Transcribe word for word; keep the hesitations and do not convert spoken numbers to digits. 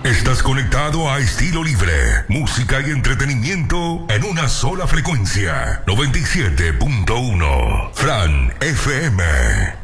Estás conectado a Estilo Libre, música y entretenimiento en una sola frecuencia. noventa y siete punto uno Fran F M.